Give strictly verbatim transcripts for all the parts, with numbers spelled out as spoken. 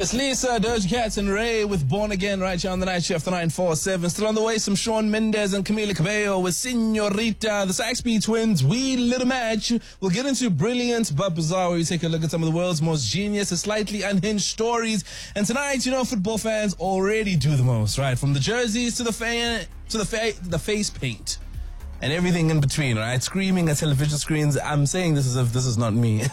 It's Lisa, Doja Cat and Ray with Born Again right here on the Night Shift, the nine four seven. Still on the way, some Shawn Mendes and Camila Cabello with Señorita, the Saxby Twins, Wee Little Match. We'll get into Brilliant but Bizarre, where we take a look at some of the world's most genius and slightly unhinged stories. And tonight, you know, football fans already do the most, right? From the jerseys to the fa- to the fa- the face paint. And everything in between, right? Screaming at television screens. I'm saying this as if this is not me.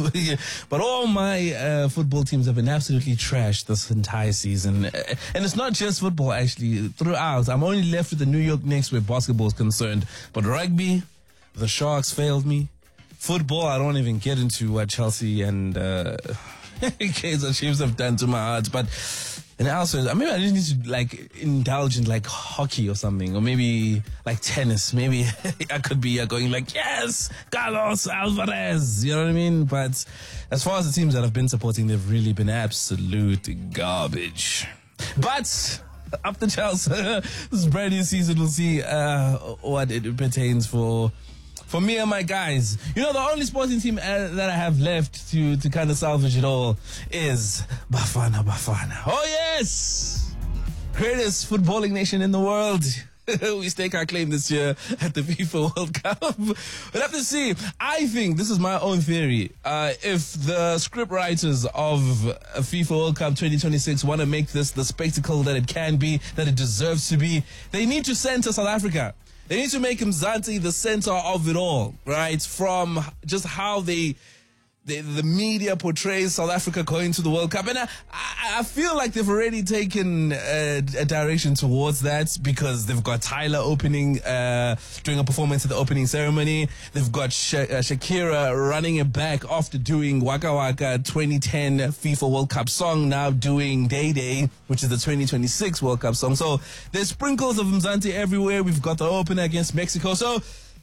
But all my uh, football teams have been absolutely trashed this entire season. And it's not just football, actually. Throughout, I'm only left with the New York Knicks where basketball is concerned. But rugby, the Sharks failed me. Football, I don't even get into what Chelsea and uh, Kaizer Chiefs have done to my heart. But and also, I mean, I just need to like indulge in like hockey or something, or maybe like tennis. Maybe I could be uh, going like, yes, Carlos Alvarez. You know what I mean? But as far as the teams that I've been supporting, they've really been absolute garbage. But up the Chelsea, this brand new season, we'll see uh, what it pertains for. For me and my guys, you know, the only sporting team uh, that I have left to, to kind of salvage it all is Bafana Bafana. Oh, yes! Greatest footballing nation in the world. We stake our claim this year at the FIFA World Cup. We'll have to see. I think, this is my own theory, uh, if the script writers of FIFA World Cup twenty twenty-six want to make this the spectacle that it can be, that it deserves to be, they need to center South Africa. They need to make Mzansi the center of it all, right? From just how they, they the media portrays South Africa going to the World Cup. And I, I feel like they've already taken a, a direction towards that, because they've got Tyler opening, uh, doing a performance at the opening ceremony. They've got Sha- uh, Shakira running it back after doing Waka Waka twenty ten FIFA World Cup song, now doing Day Day, which is the twenty twenty-six World Cup song. So there's sprinkles of Mzansi everywhere. We've got the opener against Mexico. So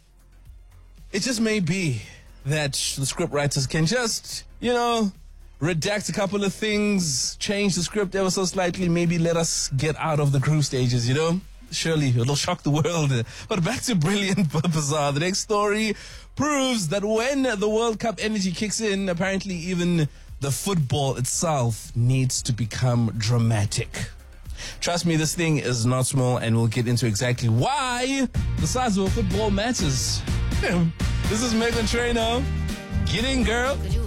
it just may be that the script writers can just, you know, redact a couple of things, change the script ever so slightly, maybe let us get out of the group stages, you know? Surely it'll shock the world. But back to Brilliant but Bizarre. The next story proves that when the World Cup energy kicks in, apparently even the football itself needs to become dramatic. Trust me, this thing is not small, and we'll get into exactly why the size of a football matters. This is Meghan Trainor. Get in, girl.